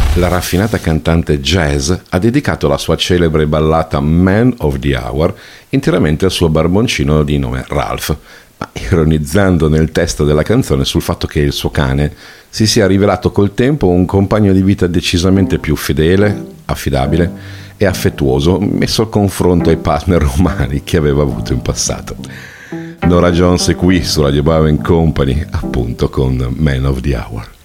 La raffinata cantante jazz ha dedicato la sua celebre ballata Man of the Hour interamente al suo barboncino di nome Ralph, ma ironizzando nel testo della canzone sul fatto che il suo cane si sia rivelato col tempo un compagno di vita decisamente più fedele, affidabile e affettuoso, messo al confronto ai partner umani che aveva avuto in passato. Norah Jones è qui su Radio Bauer & Company, appunto con Man of the Hour.